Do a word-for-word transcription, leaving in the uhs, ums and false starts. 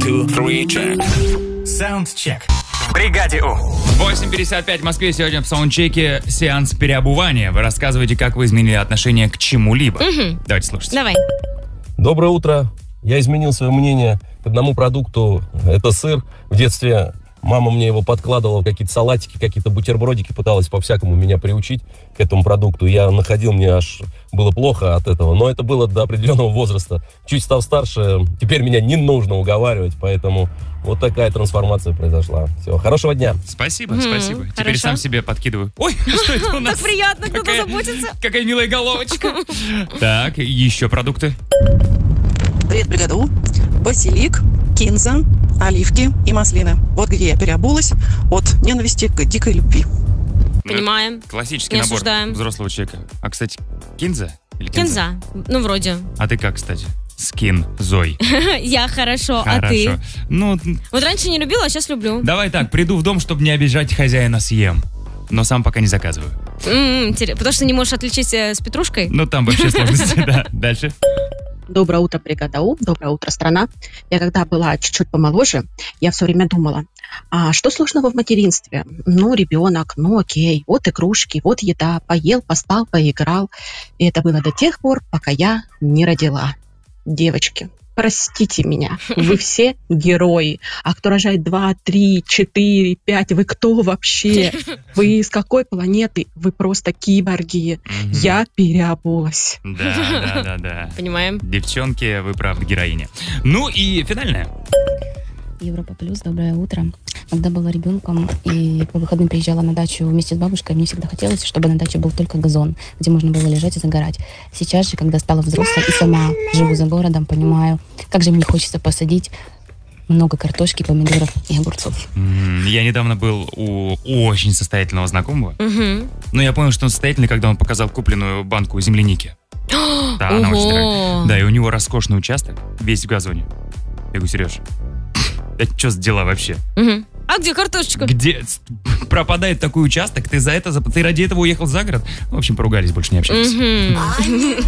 two, three, check. Soundcheck. В бригаде У. восемь пятьдесят пять в Москве. Сегодня в саундчеке сеанс переобувания. Вы рассказываете, как вы изменили отношение к чему-либо. Угу. Давайте слушать. Давай. Доброе утро. Я изменил свое мнение к одному продукту. Это сыр. В детстве мама мне его подкладывала в какие-то салатики, какие-то бутербродики, пыталась по-всякому меня приучить к этому продукту. Я находил, мне аж было плохо от этого. Но это было до определенного возраста. Чуть став старше, теперь меня не нужно уговаривать, поэтому вот такая трансформация произошла. Все, хорошего дня. Спасибо, М, спасибо. хорошо. Теперь сам себе подкидываю. Ой, что это у нас? Так приятно, кто-то Какая- заботится. Какая милая головочка. Так, еще продукты. Привет, бригада У. Базилик, кинза, оливки и маслины. Вот где я переобулась от ненависти к дикой любви. Понимаем. Классический Не набор осуждаем. взрослого человека. А, кстати, кинза? Или Кинза. Ну, вроде. А ты как, кстати? Скин Зой. Я хорошо, а Хорошо. ты? Ну, Вот раньше не любила, а сейчас люблю. давай так, приду в дом, чтобы не обижать хозяина, съем. Но сам пока не заказываю. М, интерес- Потому что не можешь отличить э, с петрушкой? Ну, там вообще сложности, да. Дальше. Доброе утро, бригада У. Доброе утро, страна. Я когда была чуть-чуть помоложе, я все время думала, а что сложного в материнстве? Ну, ребенок, ну окей, вот игрушки, вот еда, поел, поспал, поиграл. И это было до тех пор, пока я не родила. Девочки, простите меня, вы все герои. А кто рожает два, три, четыре, пять, вы кто вообще? Вы из какой планеты? Вы просто киборги. Мгм. Я переобулась. Да, да, да, да. Понимаем. Девчонки, вы правда героиня. Ну и финальное. Европа Плюс, доброе утро. Когда была ребенком и по выходным приезжала на дачу вместе с бабушкой, мне всегда хотелось, чтобы на даче был только газон, где можно было лежать и загорать. Сейчас же, когда стала взрослой и сама живу за городом, понимаю, как же мне хочется посадить много картошки, помидоров и огурцов. М, Я недавно был у очень состоятельного знакомого. Угу. Но я понял, что он состоятельный, когда он показал купленную банку земляники. Да, она очень дорогая. Да, и у него роскошный участок, весь в газоне. Я говорю, Сереж, это что за дела вообще? Угу. А где картошечка? Где с- пропадает такой участок? Ты за это, за- ты ради этого уехал за город? В общем, поругались, больше не общались. Мгм.